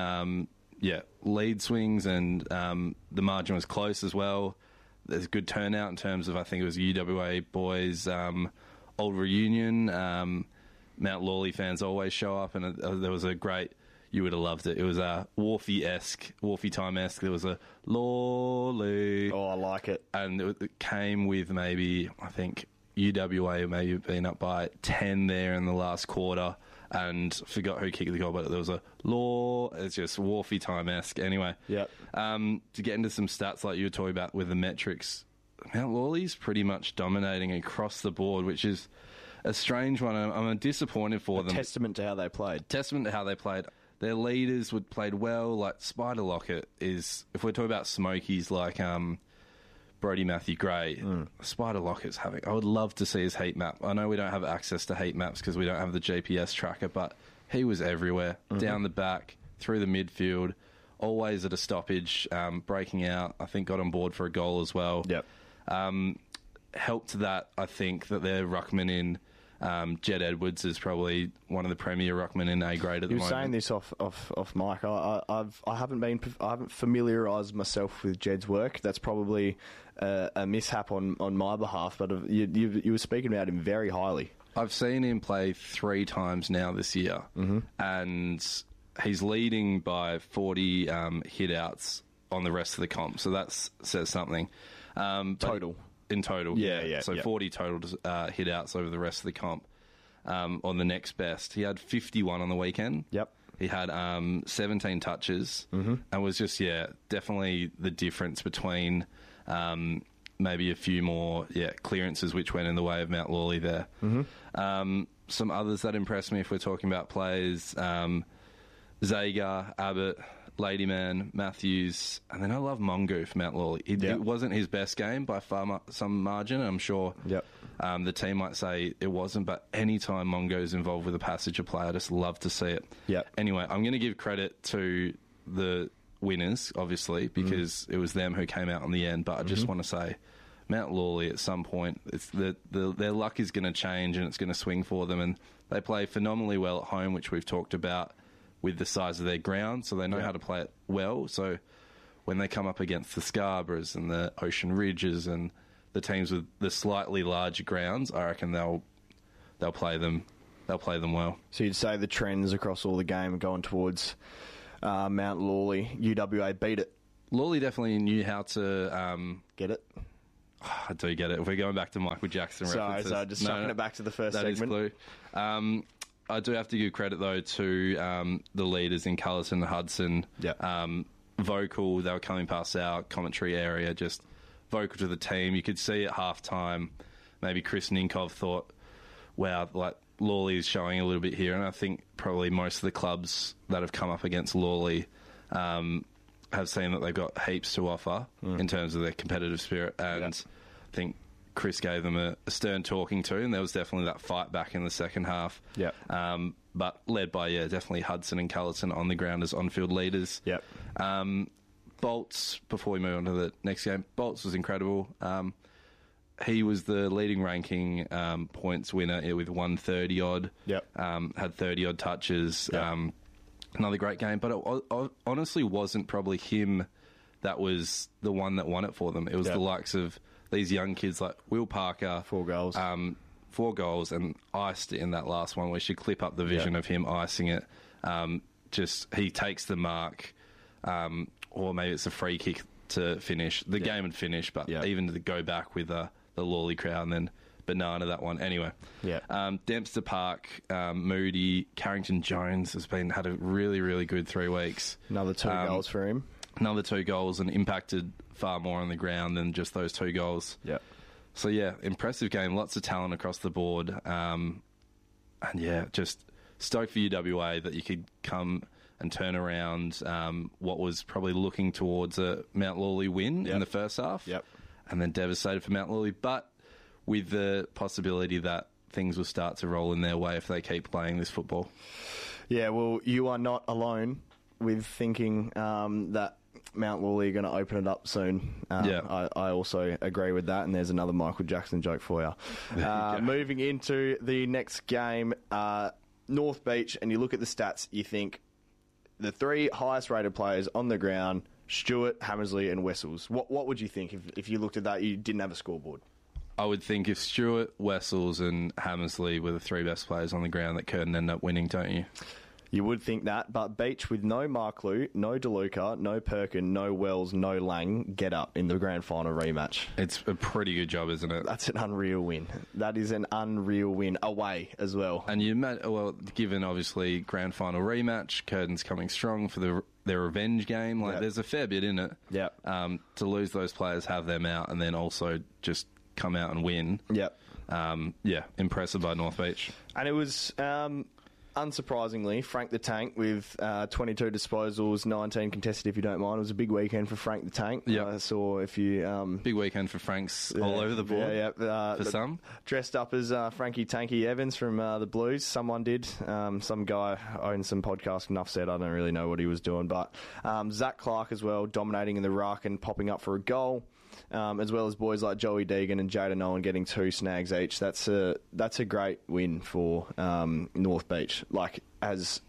lead swings, and the margin was close as well. There's good turnout in terms of, I think it was UWA boys, old reunion. Mount Lawley fans always show up, and there was a great, you would have loved it. It was a Wharfie time-esque. There was a Lawley. Oh, I like it. And it came with maybe, I think, UWA maybe been up by 10 there in the last quarter, and forgot who kicked the goal, but there was a it's just Wharfie time-esque. Anyway, to get into some stats like you were talking about with the metrics, Mount Lawley's pretty much dominating across the board, which is a strange one. I'm disappointed for them. Testament to how they played. Their leaders played well, like Spider Lockett is, if we're talking about smokies like Brodie Matthew Gray, Spider Lockett's having, I would love to see his heat map. I know we don't have access to heat maps because we don't have the GPS tracker, but he was everywhere, down the back, through the midfield, always at a stoppage, breaking out. I think got on board for a goal as well. Helped that, I think, that their ruckman in Jed Edwards is probably one of the premier ruckmen in A grade at the moment. You were saying this off mic. I haven't familiarised myself with Jed's work. That's probably a mishap on my behalf. But you were speaking about him very highly. I've seen him play 3 times now this year, and he's leading by 40 hit-outs on the rest of the comp. So that says something. Total. In total, So 40 total hit-outs over the rest of the comp. On the next best, he had 51 on the weekend. He had 17 touches, and was just definitely the difference between maybe a few more clearances which went in the way of Mount Lawley there. Some others that impressed me, if we're talking about players, Zagar, Abbott, Ladyman, Matthews, and then I love Mongo for Mount Lawley. It wasn't his best game by far, some margin. I'm sure the team might say it wasn't, but anytime Mongo's involved with a passage of play, I just love to see it. Anyway, I'm going to give credit to the winners, obviously, because it was them who came out in the end, but I just want to say Mount Lawley at some point, their luck is going to change and it's going to swing for them, and they play phenomenally well at home, which we've talked about. with the size of their ground, so they know how to play it well. So when they come up against the Scarboroughs and the Ocean Ridges and the teams with the slightly larger grounds, I reckon they'll play them. They'll play them well. So you'd say the trends across all the game are going towards Mount Lawley. UWA beat it. Lawley definitely knew how to get it. I do get it. If we're going back to Michael Jackson references. So just chucking it back to the first that segment. That is clue. I do have to give credit, though, to the leaders in Cullerton and Hudson. Vocal. They were coming past our commentary area, just vocal to the team. You could see at halftime, maybe Chris Ninkov thought, wow, like Lawley is showing a little bit here. And I think probably most of the clubs that have come up against Lawley have seen that they've got heaps to offer in terms of their competitive spirit. And I think Chris gave them a stern talking to, and there was definitely that fight back in the second half. But led by, definitely Hudson and Cullerton on the ground as on-field leaders. Bolts, before we move on to the next game, Bolts was incredible. He was the leading ranking points winner with 130-odd. Had 30-odd touches. Another great game. But it honestly wasn't probably him that was the one that won it for them. It was the likes of these young kids like Will Parker. 4 goals. 4 goals and iced it in that last one. We should clip up the vision of him icing it. Just he takes the mark, or maybe it's a free kick to finish. The game would finish, but even to go back with the Lawley crowd and then banana that one. Anyway, Dempster Park, Moody, Carrington Jones has had a really, really good 3 weeks. Another 2 goals for him. Another 2 goals and impacted far more on the ground than just those 2 goals. So, impressive game. Lots of talent across the board. And, just stoked for UWA that you could come and turn around what was probably looking towards a Mount Lawley win in the first half. And then devastated for Mount Lawley. But with the possibility that things will start to roll in their way if they keep playing this football. Yeah, well, you are not alone with thinking that Mount Lawley are going to open it up soon. I also agree with that, and there's another Michael Jackson joke for you. Moving into the next game, North Beach, and you look at the stats, you think the 3 highest rated players on the ground, Stewart, Hammersley and Wessels. What would you think if you looked at that, you didn't have a scoreboard? I would think if Stewart, Wessels and Hammersley were the 3 best players on the ground, that Curtin ended up winning, don't you? You would think that, but Beach with no Marklew, no DeLuca, no Perkin, no Wells, no Lang get up in the grand final rematch. It's a pretty good job, isn't it? That's an unreal win. That is an unreal win away as well. And given obviously grand final rematch, Curtin's coming strong for their revenge game. There's a fair bit in it. To lose those players, have them out, and then also just come out and win. Impressive by North Beach. And it was unsurprisingly, Frank the Tank with 22 disposals, 19 contested, if you don't mind. It was a big weekend for Frank the Tank. I saw if you... big weekend for Franks all over the board for some. Dressed up as Frankie Tanky Evans from the Blues. Someone did. Some guy owned some podcast, enough said. I don't really know what he was doing. But Zach Clark as well, dominating in the ruck and popping up for a goal. As well as boys like Joey Deegan and Jaden Owen getting 2 snags each. That's a great win for North Beach. As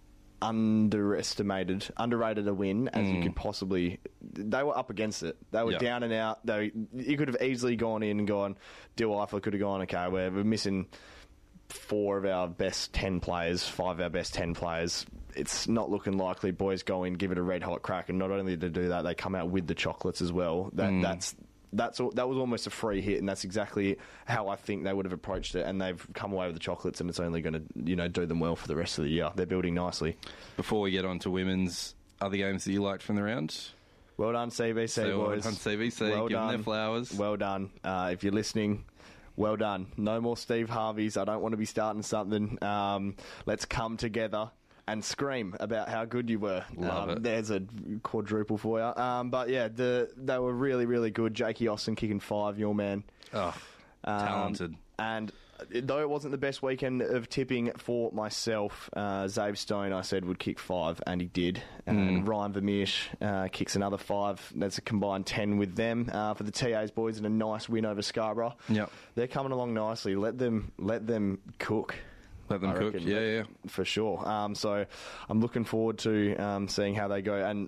underrated a win as you could possibly. They were up against it. They were down and out. You could have easily gone in and gone. Dill Eifler could have gone. Okay, we're missing 4 of our best 10 players, 5 of our best 10 players. It's not looking likely. Boys go in, give it a red hot crack, and not only to do that, they come out with the chocolates as well. That was almost a free hit, and that's exactly how I think they would have approached it. And they've come away with the chocolates, and it's only going to do them well for the rest of the year. They're building nicely. Before we get on to women's, other games that you liked from the round? Well done, CBC boys. Well done, CBC. Well Give done. them their flowers. Well done. If you're listening, well done. No more Steve Harveys. I don't want to be starting something. Let's come together and scream about how good you were. Love it. There's a quadruple for you. But yeah, they were really, really good. Jakey Austin kicking 5, your man. Oh, talented. And though it wasn't the best weekend of tipping for myself, Zabe Stone I said would kick 5, and he did. And Ryan Vermeersch kicks another 5. That's a combined 10 with them for the TA's boys, and a nice win over Scarborough. Yep. They're coming along nicely. Let them cook. Let them cook, yeah. For sure. So I'm looking forward to seeing how they go. And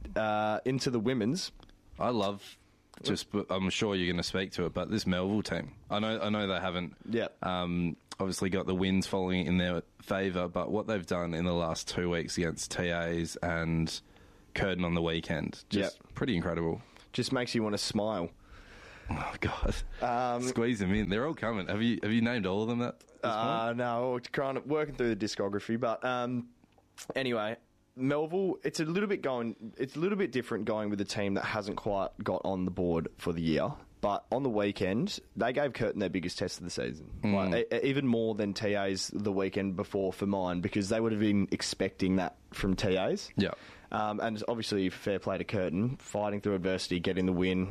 into the women's... I love... I'm sure you're going to speak to it, but this Melville team, I know they haven't obviously got the wins falling in their favour, but what they've done in the last 2 weeks against TAs and Curtin on the weekend, just pretty incredible. Just makes you want to smile. Oh, God. Squeeze them in. They're all coming. Have you named all of them at this point? No, working through the discography, but anyway... Melville, it's a little bit different going with a team that hasn't quite got on the board for the year. But on the weekend, they gave Curtin their biggest test of the season. Even more than TAs the weekend before for mine, because they would have been expecting that from TAs. Yeah. And obviously, fair play to Curtin, fighting through adversity, getting the win.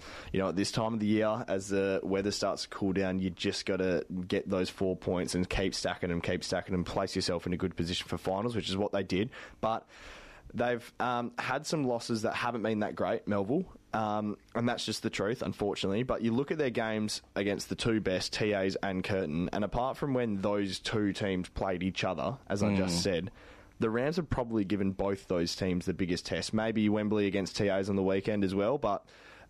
At this time of the year, as the weather starts to cool down, you just got to get those 4 points and keep stacking them, place yourself in a good position for finals, which is what they did. But they've had some losses that haven't been that great, Melville, and that's just the truth, unfortunately. But you look at their games against the two best, TAs and Curtin, and apart from when those two teams played each other, as I just said... The Rams have probably given both those teams the biggest test. Maybe Wembley against TAs on the weekend as well, but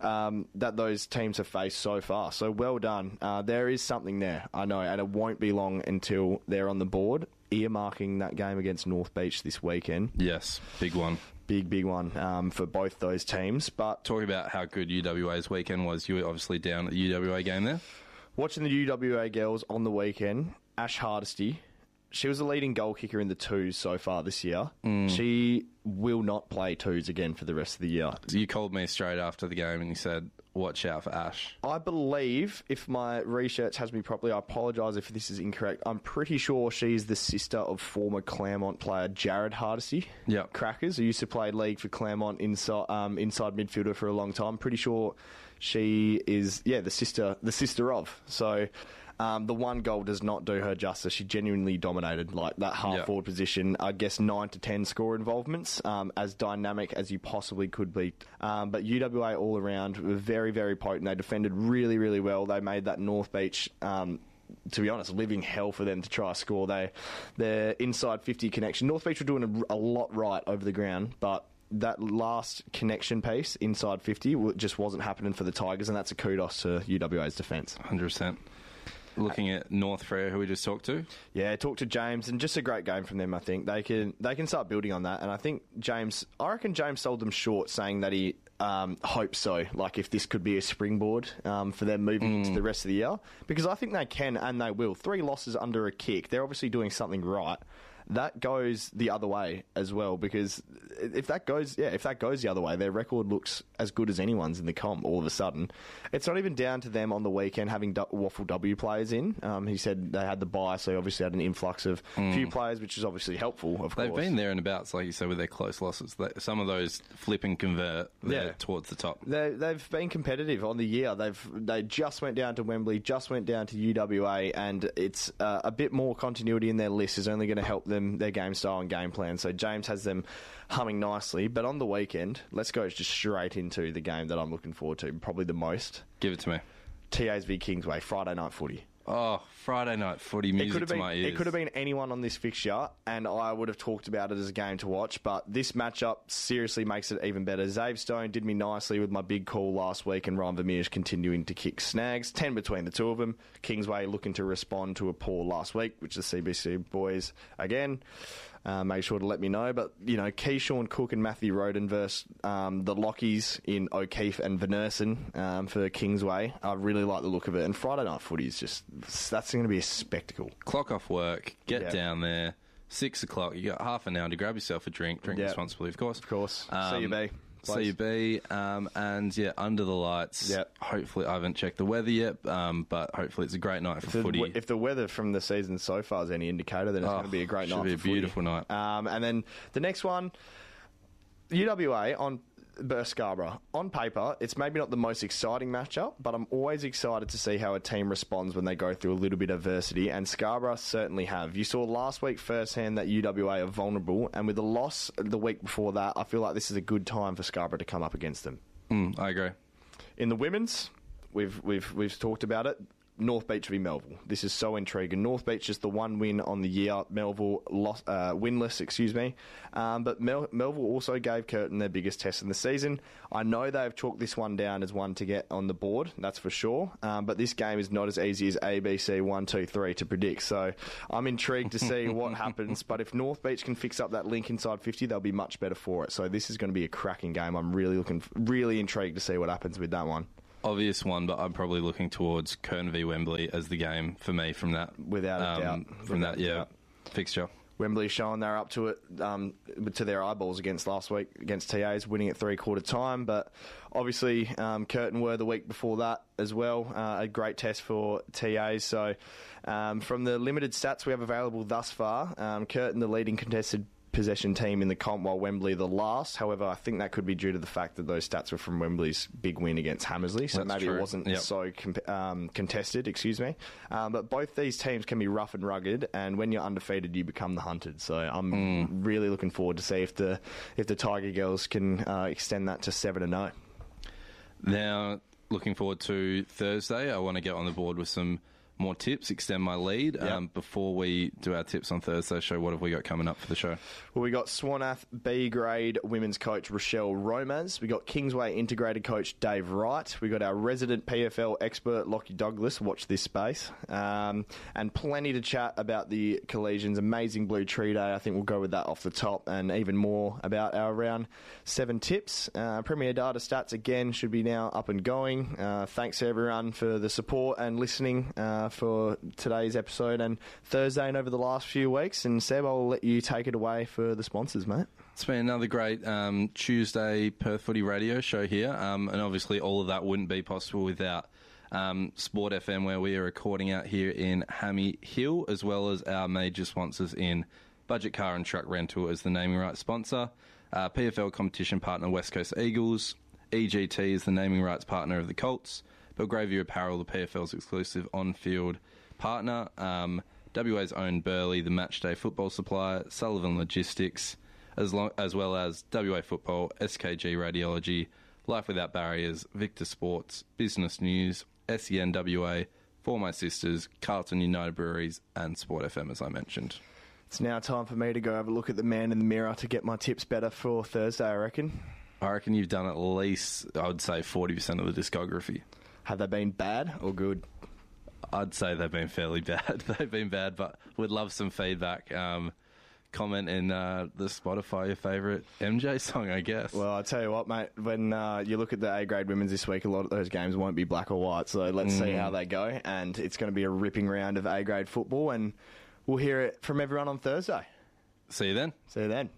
that those teams have faced so far. So well done. There is something there, I know, and it won't be long until they're on the board, earmarking that game against North Beach this weekend. Yes, big one. Big one for both those teams. But talking about how good UWA's weekend was, you were obviously down at the UWA game there? Watching the UWA girls on the weekend, Ash Hardesty... She was the leading goal kicker in the twos so far this year. She will not play twos again for the rest of the year. You called me straight after the game and you said, watch out for Ash. I believe, if my research has me properly, I apologise if this is incorrect, I'm pretty sure she's the sister of former Claremont player Jared Hardesty. Yep. Crackers, who used to play league for Claremont inside midfielder for a long time. Pretty sure she is, the sister of. So... the one goal does not do her justice. She genuinely dominated that half-forward position. I guess 9 to 10 score involvements, as dynamic as you possibly could be. But UWA all around were very, very potent. They defended really, really well. They made that North Beach... to be honest, living hell for them to try to score. Their inside 50 connection. North Beach were doing a lot right over the ground, but that last connection piece, inside 50, just wasn't happening for the Tigers, and that's a kudos to UWA's defence. 100%. Looking at North Frere, who we just talked to? Yeah, talked to James, and just a great game from them, I think. They can start building on that, and I reckon James sold them short, saying that he hopes so, if this could be a springboard for them moving into the rest of the year, because I think they can and they will. 3 losses under a kick. They're obviously doing something right. That goes the other way as well, because if that goes the other way, their record looks as good as anyone's in the comp all of a sudden. It's not even down to them on the weekend having Waffle W players in. He said they had the bye, so obviously had an influx of a few players, which is obviously helpful, of course. They've been there and abouts, like you said, with their close losses. Some of those flip and convert towards the top. They've been competitive on the year. They just went down to Wembley, just went down to UWA, and it's a bit more continuity in their list is only going to help them, their game style and game plan. So James has them humming nicely. But on the weekend, let's go just straight into the game that I'm looking forward to, probably the most. Give it to me. TAs v Kingsway, Friday night footy. Oh, Friday night footy, music to my ears. It could have been anyone on this fixture, and I would have talked about it as a game to watch, but this matchup seriously makes it even better. Zave Stone did me nicely with my big call last week, and Ryan Vermeer's continuing to kick snags. 10 between the two of them. Kingsway looking to respond to a poor last week, which the CBC boys, again, make sure to let me know. But, Keyshawn Cook and Matthew Roden versus the Lockies in O'Keefe and Van Nersen for Kingsway. I really like the look of it. And Friday night footy is that's going to be a spectacle. Clock off work, get down there, 6 o'clock, you got half an hour to grab yourself a drink responsibly, of course. Of course. CUB. CUB, and under the lights. Yep. Hopefully, I haven't checked the weather yet, but hopefully it's a great night for footy. If the weather from the season so far is any indicator, then it's going to be a great night for footy. Should be a beautiful night. And then the next one, UWA on versus Scarborough. On paper, it's maybe not the most exciting matchup, but I'm always excited to see how a team responds when they go through a little bit of adversity, and Scarborough certainly have. You saw last week firsthand that UWA are vulnerable, and with the loss the week before that, I feel like this is a good time for Scarborough to come up against them. I agree. In the women's, we've talked about it. North Beach v Melville. This is so intriguing. North Beach just the one win on the year. Melville winless, but Melville also gave Curtin their biggest test in the season. I know they've chalked this one down as one to get on the board, that's for sure. But this game is not as easy as ABC 1, 2, 3 to predict. So I'm intrigued to see what happens. But if North Beach can fix up that link inside 50, they'll be much better for it. So this is going to be a cracking game. I'm really intrigued to see what happens with that one. Obvious one, but I'm probably looking towards Curtin v Wembley as the game for me from that. Without a doubt. From that fixture. Wembley showing they're up to it, to their eyeballs against last week against TAs, winning at three-quarter time. But obviously, Curtin were the week before that as well. A great test for TAs. So from the limited stats we have available thus far, Curtin the leading contested possession team in the comp, while Wembley the last. However, I think that could be due to the fact that those stats were from Wembley's big win against Hammersley, so maybe it wasn't so contested, but both these teams can be rough and rugged, and when you're undefeated you become the hunted. So I'm really looking forward to see if the Tiger Girls can extend that to 7-0. Now, looking forward to Thursday. I want to get on the board with some more tips, extend my lead. Before we do our tips on Thursday's show, what have we got coming up for the show? Well, we got Swanath B grade women's coach Rochelle Romaz. We got Kingsway integrated coach Dave Wright. We got our resident PFL expert Lockie Douglas. Watch this space. And plenty to chat about the Collegians' amazing Blue Tree Day. I think we'll go with that off the top, and even more about our round 7 tips. Premier Data Stats again should be now up and going. Thanks to everyone for the support and listening for today's episode and Thursday and over the last few weeks. And Seb, I'll let you take it away for the sponsors, mate. It's been another great Tuesday Perth Footy radio show here, and obviously all of that wouldn't be possible without Sport FM, where we are recording out here in Hammy Hill, as well as our major sponsors in Budget Car and Truck Rental as the naming rights sponsor, PFL competition partner West Coast Eagles, EGT is the naming rights partner of the Colts, Belgravia Apparel, the PFL's exclusive on-field partner, WA's own Burley, the matchday football supplier, Sullivan Logistics, as well as WA Football, SKG Radiology, Life Without Barriers, Victor Sports, Business News, SENWA, For My Sisters, Carlton United Breweries, and Sport FM, as I mentioned. It's now time for me to go have a look at the man in the mirror to get my tips better for Thursday, I reckon. I reckon you've done at least, I would say, 40% of the discography. Have they been bad or good? I'd say they've been fairly bad. They've been bad, but we'd love some feedback. Comment in the Spotify your favourite MJ song, I guess. Well, I'll tell you what, mate, when you look at the A-grade women's this week, a lot of those games won't be black or white, so let's see how they go, and it's going to be a ripping round of A-grade football, and we'll hear it from everyone on Thursday. See you then. See you then.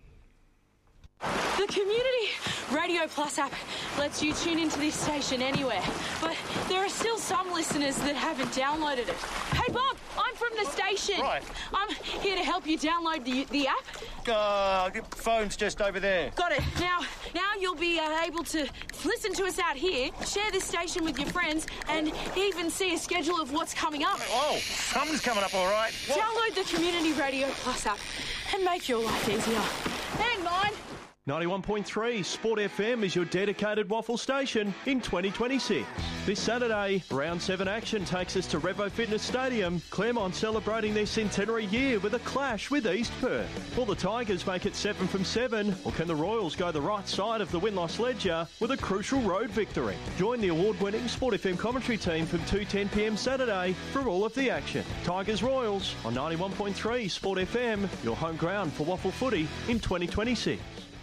The Community Radio Plus app lets you tune into this station anywhere, but there are still some listeners that haven't downloaded it. Hey, Bob, I'm from the station. Right. I'm here to help you download the app. The phone's just over there. Got it. Now you'll be able to listen to us out here, share this station with your friends, and even see a schedule of what's coming up. Oh, something's coming up all right. What? Download the Community Radio Plus app and make your life easier. Hang on. 91.3 Sport FM is your dedicated waffle station in 2026. This Saturday, Round 7 action takes us to Revo Fitness Stadium. Claremont celebrating their centenary year with a clash with East Perth. Will the Tigers make it 7 from 7, or can the Royals go the right side of the win-loss ledger with a crucial road victory? Join the award-winning Sport FM commentary team from 2:10pm Saturday for all of the action. Tigers Royals on 91.3 Sport FM, your home ground for waffle footy in 2026.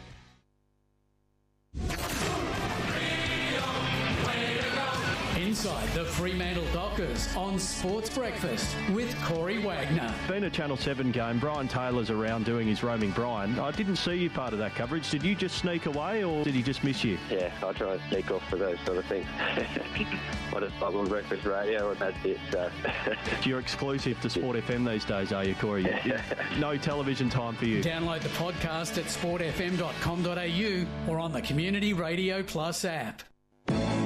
Inside the Fremantle Dockers on Sports Breakfast with Corey Wagner. Been a Channel 7 game. Brian Taylor's around doing his roaming Brian. I didn't see you part of that coverage. Did you just sneak away or did he just miss you? Yeah, I try and sneak off for those sort of things. I just bug on breakfast radio and that's it. So. You're exclusive to Sport FM these days, are you, Corey? No television time for you. Download the podcast at sportfm.com.au or on the Community Radio Plus app.